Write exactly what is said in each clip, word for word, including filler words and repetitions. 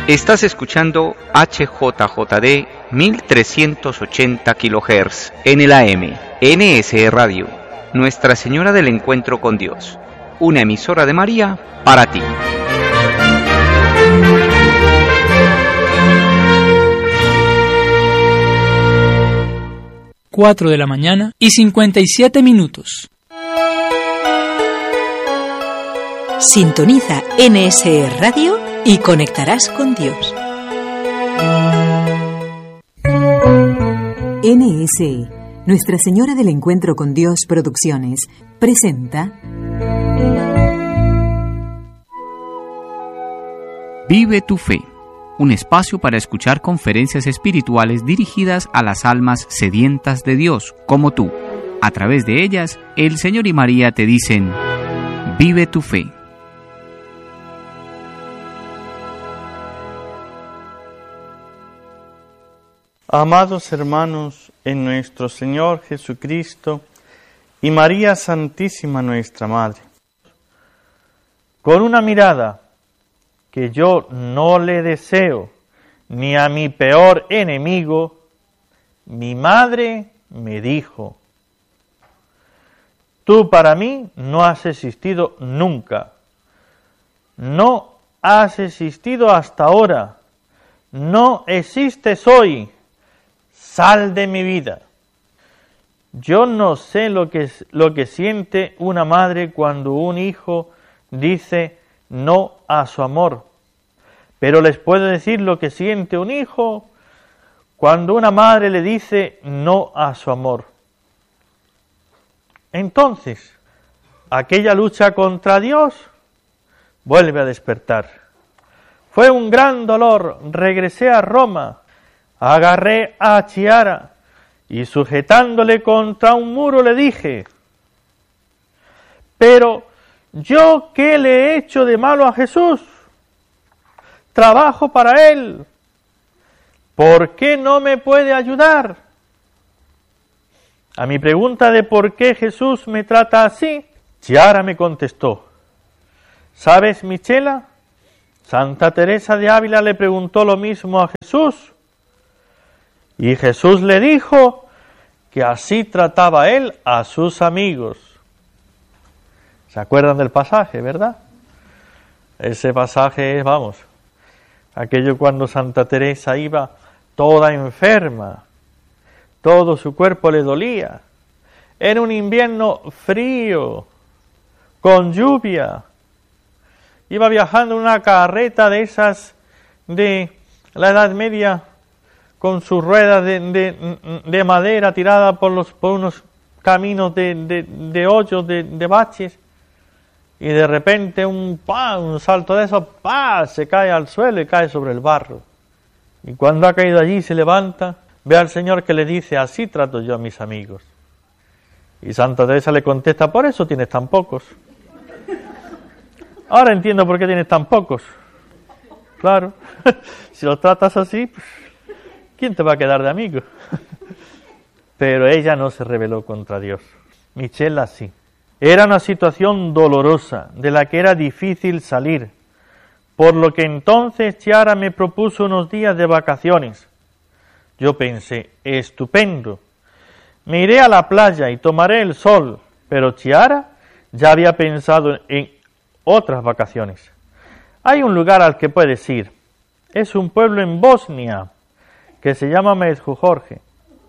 Estás escuchando H J J D mil trescientos ochenta kilohertz en el A M, N S E Radio, Nuestra Señora del Encuentro con Dios, una emisora de María para ti. cuatro de la mañana y cincuenta y siete minutos. Sintoniza N S E Radio y conectarás con Dios. N S E, Nuestra Señora del Encuentro con Dios Producciones, presenta Vive tu fe, un espacio para escuchar conferencias espirituales dirigidas a las almas sedientas de Dios, como tú. A través de ellas, el Señor y María te dicen, vive tu fe. Amados hermanos, en nuestro Señor Jesucristo y María Santísima nuestra Madre, con una mirada que yo no le deseo ni a mi peor enemigo, mi madre me dijo, tú para mí no has existido nunca, no has existido hasta ahora, no existes hoy. Sal de mi vida. Yo no sé lo que, lo que siente una madre cuando un hijo dice no a su amor, pero les puedo decir lo que siente un hijo cuando una madre le dice no a su amor. Entonces, aquella lucha contra Dios vuelve a despertar. Fue un gran dolor, regresé a Roma, agarré a Chiara y sujetándole contra un muro le dije, pero ¿yo qué le he hecho de malo a Jesús? Trabajo para Él. ¿Por qué no me puede ayudar? A mi pregunta de por qué Jesús me trata así, Chiara me contestó, ¿sabes, Michela? Santa Teresa de Ávila le preguntó lo mismo a Jesús. Y Jesús le dijo que así trataba él a sus amigos. ¿Se acuerdan del pasaje, verdad? Ese pasaje es, vamos, aquello cuando Santa Teresa iba toda enferma, todo su cuerpo le dolía, en un invierno frío, con lluvia, iba viajando en una carreta de esas de la Edad Media, con sus ruedas de, de, de madera tirada por, los, por unos caminos de, de, de hoyos, de, de baches, y de repente un, ¡pah!, un salto de esos, ¡pah!, se cae al suelo y cae sobre el barro. Y cuando ha caído allí se levanta, ve al Señor que le dice, así trato yo a mis amigos. Y Santa Teresa le contesta, por eso tienes tan pocos. Ahora entiendo por qué tienes tan pocos. Claro, si los tratas así, pues, ¿quién te va a quedar de amigo? Pero ella no se rebeló contra Dios. Michela sí. Era una situación dolorosa, de la que era difícil salir, por lo que entonces Chiara me propuso unos días de vacaciones. Yo pensé, estupendo, me iré a la playa y tomaré el sol, pero Chiara ya había pensado en otras vacaciones. Hay un lugar al que puedes ir, es un pueblo en Bosnia, que se llama Medjugorje.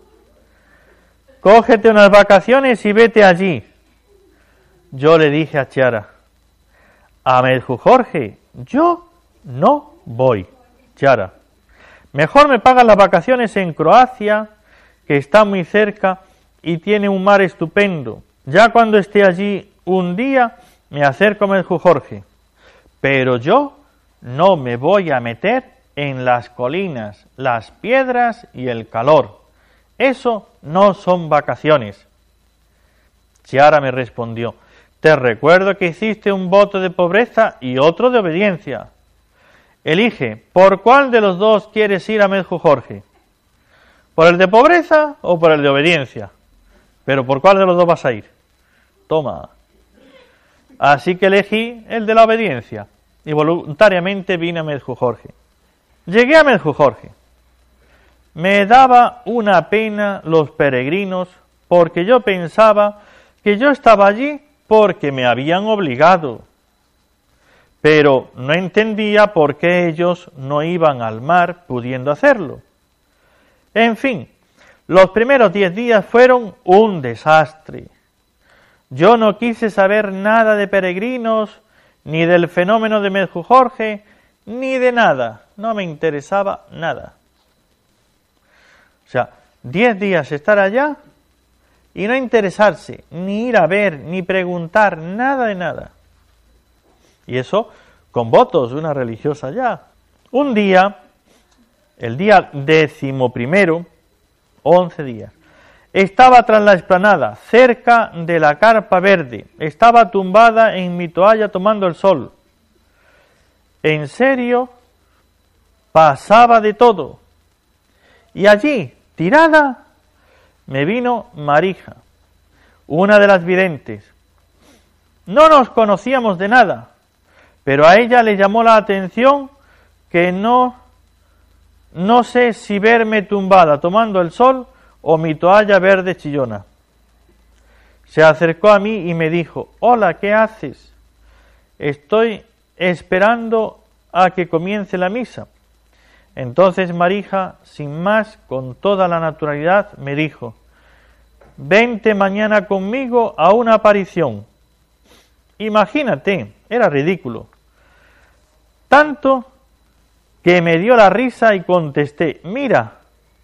Cógete unas vacaciones y vete allí. Yo le dije a Chiara, a Medjugorje yo no voy, Chiara. Mejor me pagan las vacaciones en Croacia, que está muy cerca y tiene un mar estupendo. Ya cuando esté allí un día me acerco a Medjugorje. Pero yo no me voy a meter en las colinas, las piedras y el calor. Eso no son vacaciones. Chiara me respondió, te recuerdo que hiciste un voto de pobreza y otro de obediencia. Elige, ¿por cuál de los dos quieres ir a Medjugorje? ¿Por el de pobreza o por el de obediencia? Pero ¿por cuál de los dos vas a ir? Toma. Así que elegí el de la obediencia y voluntariamente vine a Medjugorje. Llegué a Medjugorje. Me daba una pena los peregrinos porque yo pensaba que yo estaba allí porque me habían obligado, pero no entendía por qué ellos no iban al mar pudiendo hacerlo. En fin, los primeros diez días fueron un desastre. Yo no quise saber nada de peregrinos, ni del fenómeno de Medjugorje, ni de nada. No me interesaba nada. O sea, diez días estar allá y no interesarse, ni ir a ver, ni preguntar, nada de nada. Y eso con votos de una religiosa allá. Un día, el día décimo primero, once días, estaba tras la explanada, cerca de la carpa verde. Estaba tumbada en mi toalla tomando el sol. En serio, pasaba de todo. Y allí, tirada, me vino Marija, una de las videntes. No nos conocíamos de nada, pero a ella le llamó la atención que no, no sé si verme tumbada tomando el sol o mi toalla verde chillona. Se acercó a mí y me dijo: hola, ¿qué haces? Estoy esperando a que comience la misa. Entonces Marija, sin más, con toda la naturalidad, me dijo: vente mañana conmigo a una aparición. Imagínate, era ridículo. Tanto que me dio la risa y contesté: mira,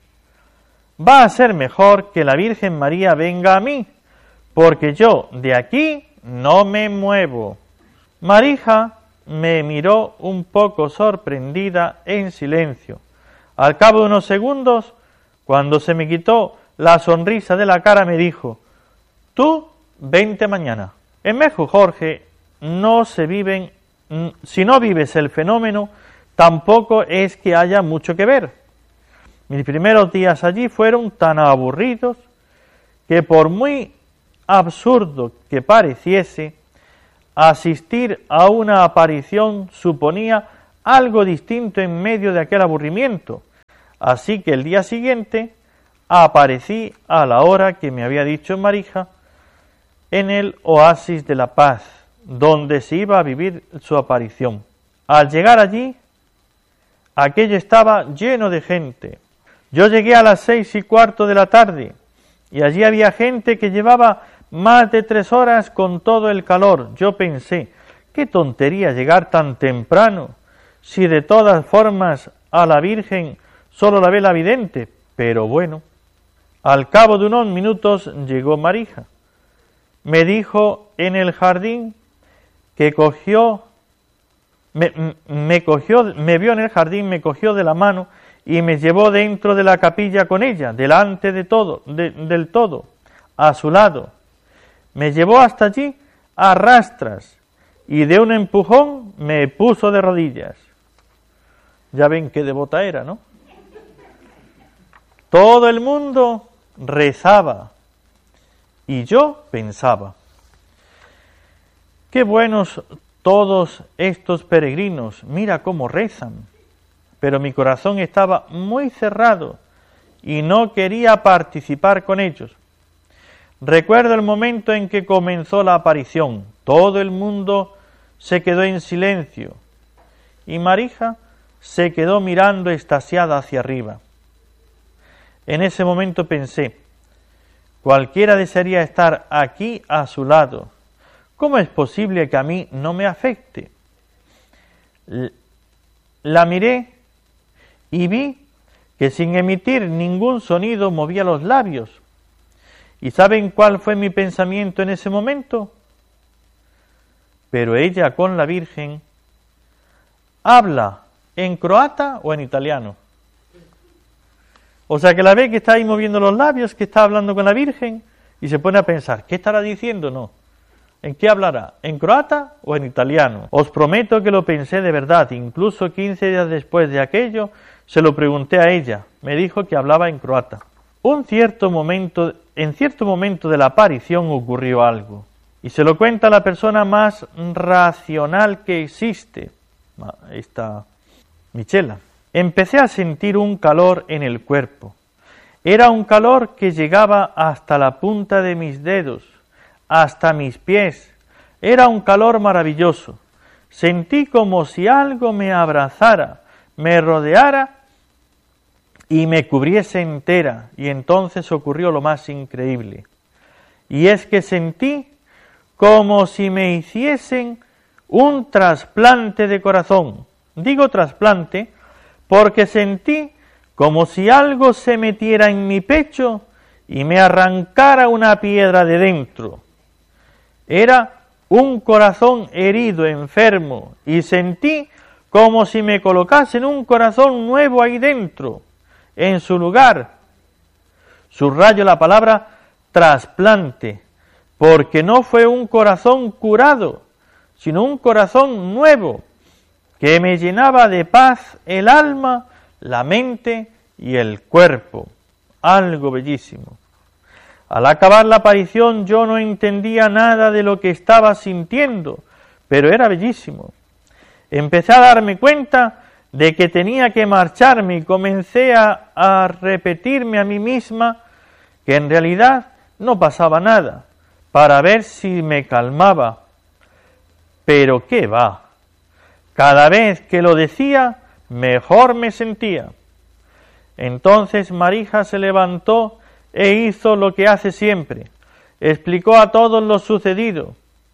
va a ser mejor que la Virgen María venga a mí, porque yo de aquí no me muevo. Marija me miró un poco sorprendida en silencio. Al cabo de unos segundos, cuando se me quitó la sonrisa de la cara, me dijo: tú vente mañana. En Medjugorje no se viven, si no vives el fenómeno, tampoco es que haya mucho que ver. Mis primeros días allí fueron tan aburridos que, por muy absurdo que pareciese, asistir a una aparición suponía algo distinto en medio de aquel aburrimiento. Así que el día siguiente aparecí a la hora que me había dicho Marija en el oasis de la paz, donde se iba a vivir su aparición. Al llegar allí, aquello estaba lleno de gente. Yo llegué a las seis y cuarto de la tarde y allí había gente que llevaba más de tres horas con todo el calor. Yo pensé: qué tontería llegar tan temprano, si de todas formas a la Virgen solo la ve la vidente. Pero bueno, al cabo de unos minutos llegó Marija. Me dijo en el jardín que cogió, me, me cogió, me vio en el jardín, me cogió de la mano y me llevó dentro de la capilla con ella, delante de todo, de, del todo, a su lado. Me llevó hasta allí a rastras y de un empujón me puso de rodillas. Ya ven qué devota era, ¿no? Todo el mundo rezaba y yo pensaba: qué buenos todos estos peregrinos, mira cómo rezan. Pero mi corazón estaba muy cerrado y no quería participar con ellos. Recuerdo el momento en que comenzó la aparición. Todo el mundo se quedó en silencio y Marija se quedó mirando extasiada hacia arriba. En ese momento pensé: cualquiera desearía estar aquí a su lado. ¿Cómo es posible que a mí no me afecte? La miré y vi que sin emitir ningún sonido movía los labios. ¿Y saben cuál fue mi pensamiento en ese momento? Pero ella con la Virgen habla en croata o en italiano. O sea que la ve que está ahí moviendo los labios, que está hablando con la Virgen, y se pone a pensar: ¿qué estará diciendo? No. ¿En qué hablará? ¿En croata o en italiano? Os prometo que lo pensé de verdad. Incluso quince días después de aquello, se lo pregunté a ella. Me dijo que hablaba en croata. Un cierto momento, en cierto momento de la aparición ocurrió algo. Y se lo cuenta la persona más racional que existe, esta Michela. empecé a sentir un calor en el cuerpo. Era un calor que llegaba hasta la punta de mis dedos, hasta mis pies. Era un calor maravilloso. Sentí como si algo me abrazara, me rodeara y me cubriese entera. Y entonces ocurrió lo más increíble. Y es que sentí como si me hiciesen un trasplante de corazón. Digo trasplante porque sentí como si algo se metiera en mi pecho y me arrancara una piedra de dentro. Era un corazón herido, enfermo, y sentí como si me colocasen un corazón nuevo ahí dentro, en su lugar. Subrayo la palabra trasplante, porque no fue un corazón curado, sino un corazón nuevo, que me llenaba de paz el alma, la mente y el cuerpo. Algo bellísimo. Al acabar la aparición yo no entendía nada de lo que estaba sintiendo, pero era bellísimo. Empecé a darme cuenta de que tenía que marcharme y comencé a, a repetirme a mí misma que en realidad no pasaba nada, para ver si me calmaba. Pero qué va, cada vez que lo decía, mejor me sentía. Entonces Marija se levantó e hizo lo que hace siempre. Explicó a todos lo sucedido.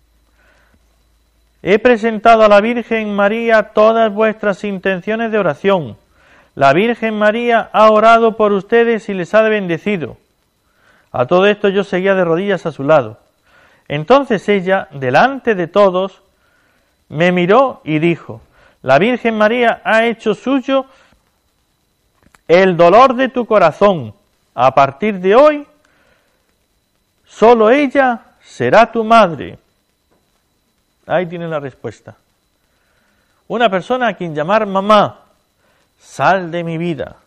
He presentado a la Virgen María todas vuestras intenciones de oración. La Virgen María ha orado por ustedes y les ha bendecido. A todo esto yo seguía de rodillas a su lado. Entonces ella, delante de todos, me miró y dijo: la Virgen María ha hecho suyo el dolor de tu corazón. A partir de hoy, solo ella será tu madre. Ahí tiene la respuesta. Una persona a quien llamar mamá, sal de mi vida.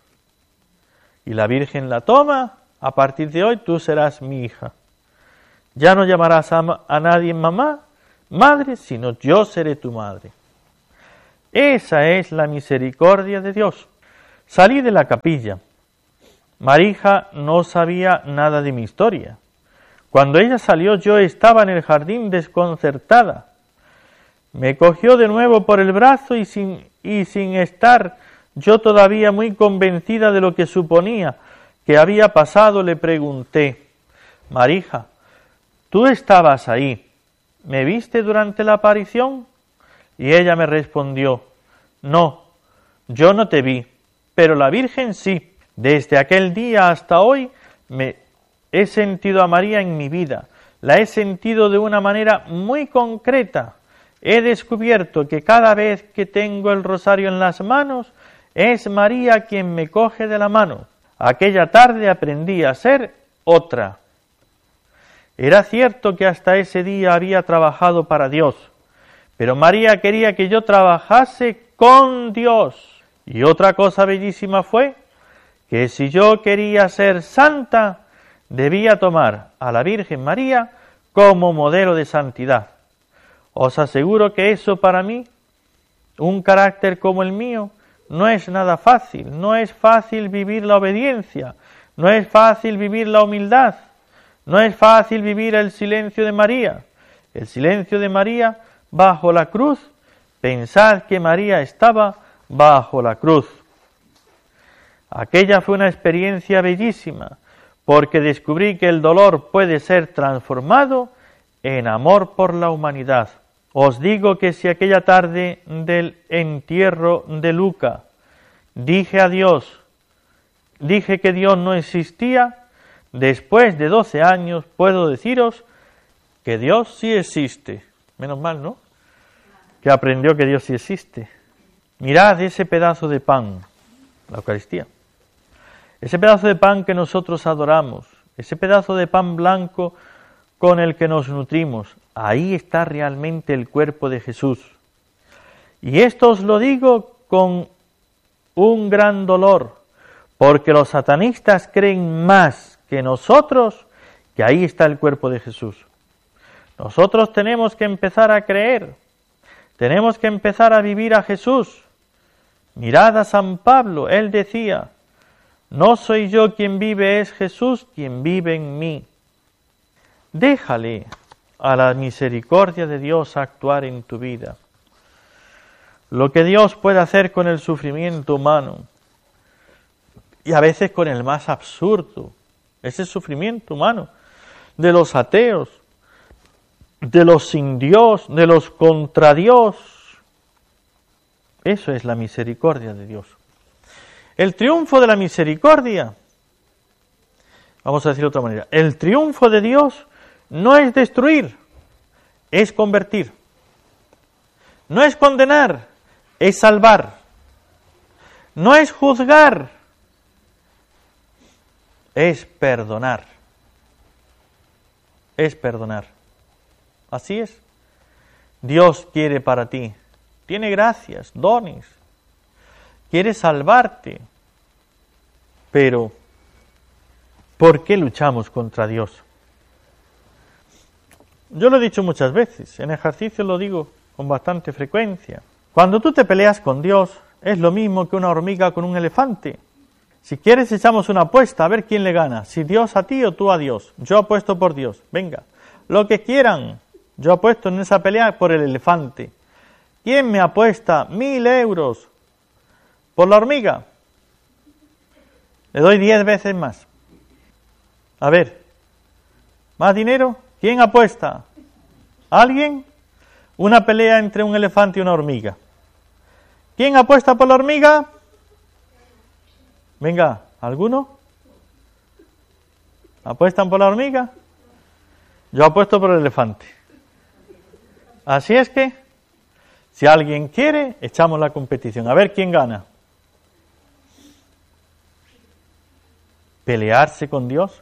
Y la Virgen la toma: a partir de hoy tú serás mi hija. Ya no llamarás a, a nadie mamá, madre, sino yo seré tu madre. Esa es la misericordia de Dios. Salí de la capilla. Marija no sabía nada de mi historia. Cuando ella salió yo estaba en el jardín desconcertada. Me cogió de nuevo por el brazo y sin, y sin estar yo todavía muy convencida de lo que suponía que había pasado, le pregunté: Marija, ¿tú estabas ahí? ¿Me viste durante la aparición? Y ella me respondió: no, yo no te vi, pero la Virgen sí. Desde aquel día hasta hoy me he sentido a María en mi vida. La he sentido de una manera muy concreta. He descubierto que cada vez que tengo el rosario en las manos, es María quien me coge de la mano. Aquella tarde aprendí a ser otra. Era cierto que hasta ese día había trabajado para Dios, pero María quería que yo trabajase con Dios. Y otra cosa bellísima fue que si yo quería ser santa, debía tomar a la Virgen María como modelo de santidad. Os aseguro que eso para mí, un carácter como el mío, no es nada fácil. No es fácil vivir la obediencia, no es fácil vivir la humildad, no es fácil vivir el silencio de María. El silencio de María bajo la cruz. Pensad que María estaba bajo la cruz. Aquella fue una experiencia bellísima, porque descubrí que el dolor puede ser transformado en amor por la humanidad. Os digo que si aquella tarde del entierro de Luca dije a Dios, dije que Dios no existía, después de doce años puedo deciros que Dios sí existe. Menos mal, ¿no? Que aprendió que Dios sí existe. Mirad ese pedazo de pan, la Eucaristía. Ese pedazo de pan que nosotros adoramos, ese pedazo de pan blanco con el que nos nutrimos, ahí está realmente el cuerpo de Jesús. Y esto os lo digo con un gran dolor, porque los satanistas creen más que nosotros que ahí está el cuerpo de Jesús. Nosotros tenemos que empezar a creer, tenemos que empezar a vivir a Jesús. Mirad a San Pablo, él decía, no soy yo quien vive, es Jesús quien vive en mí. Déjale a la misericordia de Dios actuar en tu vida. Lo que Dios puede hacer con el sufrimiento humano, y a veces con el más absurdo, ese sufrimiento humano, de los ateos, de los sin Dios, de los contra Dios. Eso es la misericordia de Dios. El triunfo de la misericordia, vamos a decir de otra manera, el triunfo de Dios no es destruir, es convertir. No es condenar, es salvar. No es juzgar, es perdonar. Es perdonar. Así es. Dios quiere para ti. Tiene gracias, dones. Quiere salvarte. Pero, ¿por qué luchamos contra Dios? Yo lo he dicho muchas veces, en ejercicio lo digo con bastante frecuencia. Cuando tú te peleas con Dios, es lo mismo que una hormiga con un elefante. Si quieres, echamos una apuesta a ver quién le gana, si Dios a ti o tú a Dios. Yo apuesto por Dios, venga, lo que quieran. Yo apuesto en esa pelea por el elefante. ¿Quién me apuesta mil euros por la hormiga? Le doy diez veces más. A ver, ¿más dinero? ¿Quién apuesta? ¿Alguien? Una pelea entre un elefante y una hormiga. ¿Quién apuesta por la hormiga? Venga, ¿alguno? ¿Apuestan por la hormiga? Yo apuesto por el elefante. Así es que, si alguien quiere, echamos la competición. A ver quién gana. ¿Pelearse con Dios?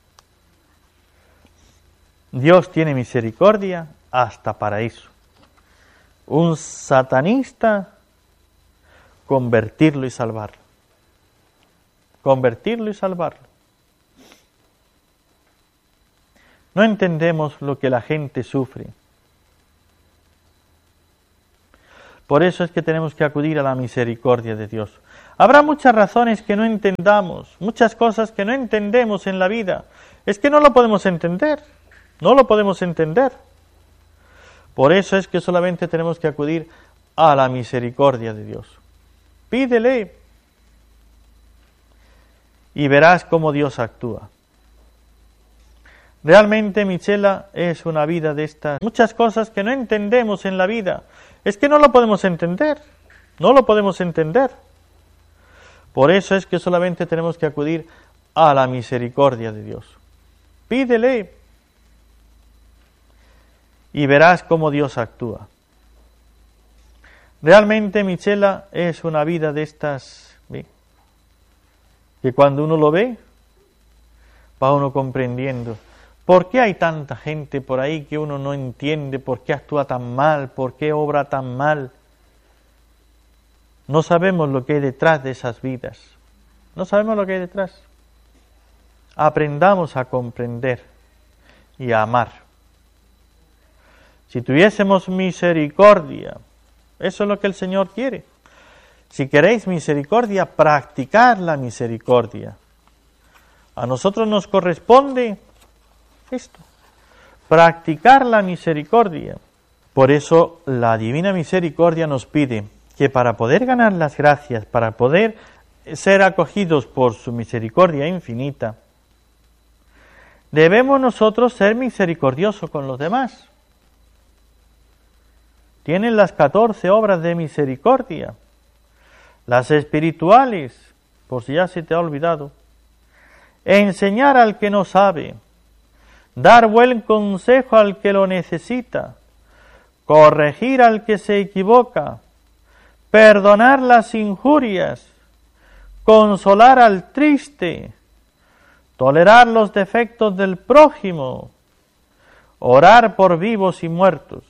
Dios tiene misericordia hasta para eso. Un satanista, convertirlo y salvarlo. Convertirlo y salvarlo. No entendemos lo que la gente sufre. Por eso es que tenemos que acudir a la misericordia de Dios. Habrá muchas razones que no entendamos, muchas cosas que no entendemos en la vida. Es que no lo podemos entender, no lo podemos entender. Por eso es que solamente tenemos que acudir a la misericordia de Dios. Pídele y verás cómo Dios actúa. Realmente, Michela, es una vida de estas muchas cosas que no entendemos en la vida. Es que no lo podemos entender, no lo podemos entender. Por eso es que solamente tenemos que acudir a la misericordia de Dios. Pídele y verás cómo Dios actúa. Realmente, Michela, es una vida de estas, ¿sí?, que cuando uno lo ve, va uno comprendiendo. ¿Por qué hay tanta gente por ahí que uno no entiende por qué actúa tan mal, por qué obra tan mal? No sabemos lo que hay detrás de esas vidas. No sabemos lo que hay detrás. Aprendamos a comprender y a amar. Si tuviésemos misericordia, eso es lo que el Señor quiere. Si queréis misericordia, practicar la misericordia. A nosotros nos corresponde esto, practicar la misericordia. Por eso la divina misericordia nos pide que para poder ganar las gracias, para poder ser acogidos por su misericordia infinita, debemos nosotros ser misericordiosos con los demás. Tienen las catorce obras de misericordia, las espirituales, por si ya se te ha olvidado, enseñar al que no sabe, dar buen consejo al que lo necesita, corregir al que se equivoca, perdonar las injurias, consolar al triste, tolerar los defectos del prójimo, orar por vivos y muertos.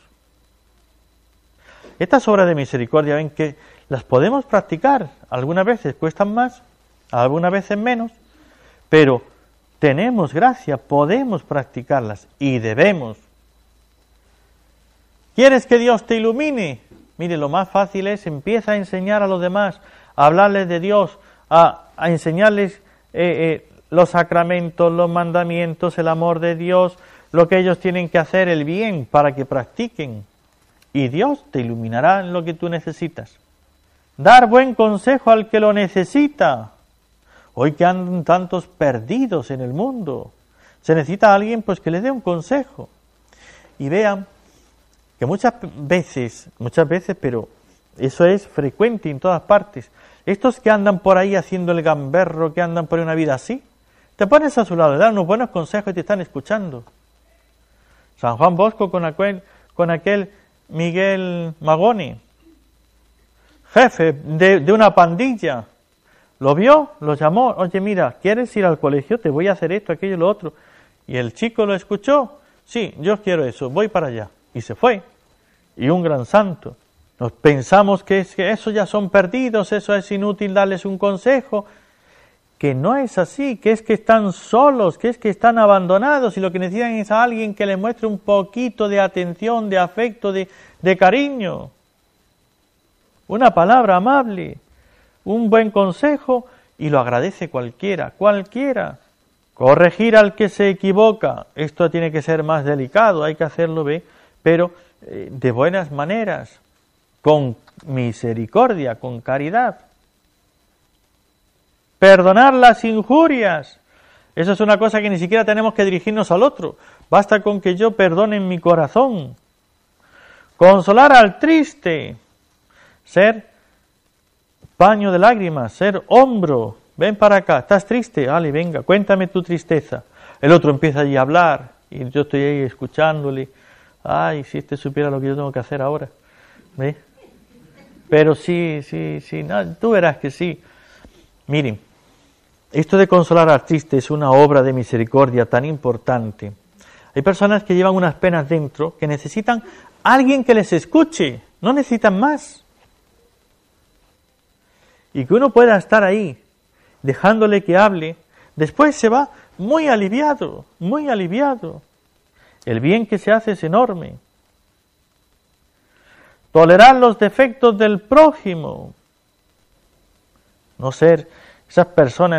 Estas obras de misericordia, ven que las podemos practicar, algunas veces cuestan más, algunas veces menos, pero tenemos gracia, podemos practicarlas y debemos. ¿Quieres que Dios te ilumine? Mire, lo más fácil es, empieza a enseñar a los demás, a hablarles de Dios, a, a enseñarles eh, eh, los sacramentos, los mandamientos, el amor de Dios, lo que ellos tienen que hacer, el bien, para que practiquen. Y Dios te iluminará en lo que tú necesitas. Dar buen consejo al que lo necesita. Hoy que andan tantos perdidos en el mundo, se necesita alguien pues que les dé un consejo. Y vean que muchas veces, muchas veces, pero eso es frecuente en todas partes, estos que andan por ahí haciendo el gamberro, que andan por una vida así, te pones a su lado, le dan unos buenos consejos y te están escuchando. San Juan Bosco con aquel, con aquel Miguel Magoni, jefe de, de una pandilla, lo vio, lo llamó, oye mira, ¿quieres ir al colegio? Te voy a hacer esto, aquello, lo otro. Y el chico lo escuchó, sí, yo quiero eso, voy para allá. Y se fue. Y un gran santo. Nos pensamos que, es, que eso ya son perdidos, eso es inútil darles un consejo. Que no es así, que es que están solos, que es que están abandonados y lo que necesitan es a alguien que les muestre un poquito de atención, de afecto, de, de cariño. Una palabra amable, un buen consejo y lo agradece cualquiera, cualquiera. Corregir al que se equivoca, esto tiene que ser más delicado, hay que hacerlo, ¿ve? Pero eh, de buenas maneras, con misericordia, con caridad. Perdonar las injurias, eso es una cosa que ni siquiera tenemos que dirigirnos al otro, basta con que yo perdone en mi corazón. Consolar al triste, ser paño de lágrimas, ser hombro, ven para acá, ¿estás triste? Vale, venga, cuéntame tu tristeza. El otro empieza allí a hablar y yo estoy ahí escuchándole. Ay, si este supiera lo que yo tengo que hacer ahora. ¿Ve? Pero sí, sí, sí, no, tú verás que sí. Miren, esto de consolar al triste es una obra de misericordia tan importante. Hay personas que llevan unas penas dentro que necesitan alguien que les escuche, no necesitan más. Y que uno pueda estar ahí, dejándole que hable, después se va muy aliviado, muy aliviado. El bien que se hace es enorme. Tolerar los defectos del prójimo. No ser esas personas